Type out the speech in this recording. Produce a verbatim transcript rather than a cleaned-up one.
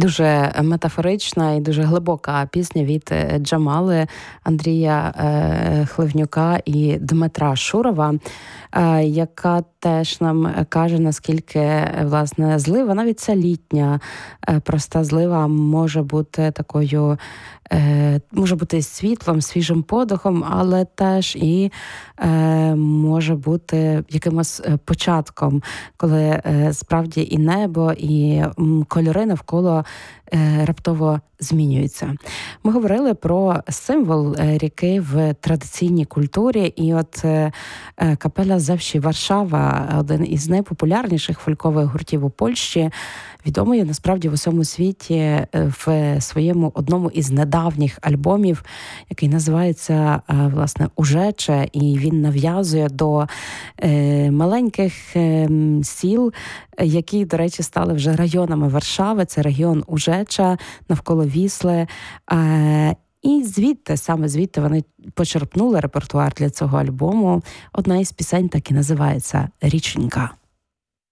Дуже метафорична і дуже глибока пісня від Джамали, Андрія Хливнюка і Дмитра Шурова, яка теж нам каже, наскільки, власне, злива, навіть ця літня проста злива може бути такою, може бути світлом, свіжим подихом, але теж і може бути якимось початком, коли справді і небо, і кольори навколо раптово змінюються. Ми говорили про символ ріки в традиційній культурі, і от капеля Зевші Варшава, один із найпопулярніших фолькових гуртів у Польщі, відомий насправді в усьому світі в своєму одному із недавніх альбомів, який називається, власне, «Ужече», і він нав'язує до маленьких сіл, які, до речі, стали вже районами Варшави. Це регіон Ужеча навколо Вісли. І звідти, саме звідти вони почерпнули репертуар для цього альбому. Одна із пісень так і називається «Річенька».